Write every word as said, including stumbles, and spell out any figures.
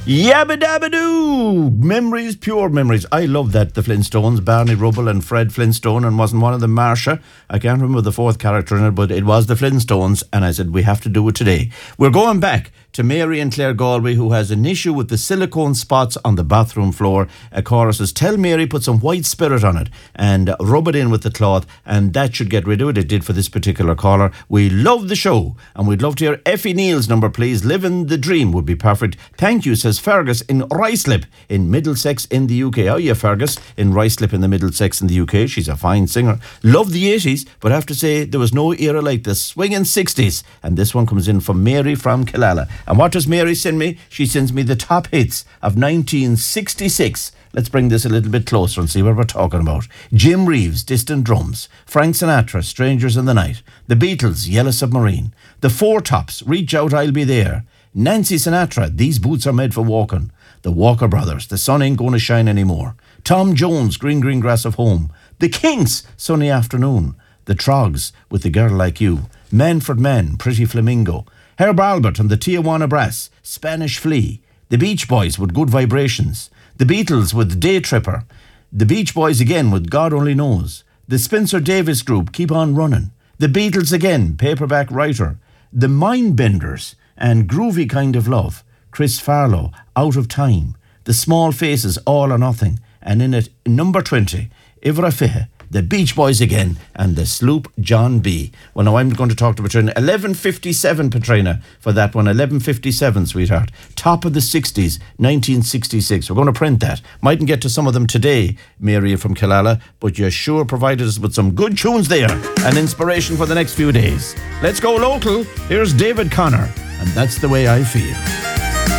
Yabba dabba doo! Memories, pure memories. I love that. The Flintstones, Barney Rubble and Fred Flintstone, and wasn't one of them Marsha? I can't remember the fourth character in it, but it was the Flintstones, and I said, we have to do it today. We're going back to Mary and Claire Galway, who has an issue with the silicone spots on the bathroom floor. A caller says, tell Mary put some white spirit on it and rub it in with the cloth, and that should get rid of it. It did for this particular caller. We love the show, and we'd love to hear Effie Neal's number, please. Living the Dream would be perfect. Thank you, says Fergus in Ruislip in Middlesex in the U K. How are you, Fergus? In Ruislip in the Middlesex in the U K. She's a fine singer. Love the eighties, but I have to say there was no era like the swinging sixties. And this one comes in from Mary from Killala. And what does Mary send me? She sends me the top hits of nineteen sixty-six. Let's bring this a little bit closer and see what we're talking about. Jim Reeves, Distant Drums. Frank Sinatra, Strangers in the Night. The Beatles, Yellow Submarine. The Four Tops, Reach Out, I'll Be There. Nancy Sinatra, These Boots Are Made for Walking. The Walker Brothers, The Sun Ain't Gonna Shine Anymore. Tom Jones, Green Green Grass of Home. The Kinks, Sunny Afternoon. The Trogs, With the Girl Like You. Manfred Mann, Pretty Flamingo. Herb Albert and the Tijuana Brass, Spanish Flea. The Beach Boys with Good Vibrations. The Beatles with Day Tripper. The Beach Boys again with God Only Knows. The Spencer Davis Group, Keep On Running. The Beatles again, Paperback Writer. The Mindbenders and Groovy Kind of Love. Chris Farlow, Out of Time. The Small Faces, All or Nothing. And in it, number twenty, Ivra Fihe, the Beach Boys again, and the Sloop John B. Well, now I'm going to talk to Patrina. eleven fifty-seven, Patrina, for that one. eleven fifty-seven, sweetheart. Top of the sixties, nineteen sixty-six. We're going to print that. Mightn't get to some of them today, Mary from Killala, but you sure provided us with some good tunes there and inspiration for the next few days. Let's go local. Here's David Connor, and That's the Way I Feel.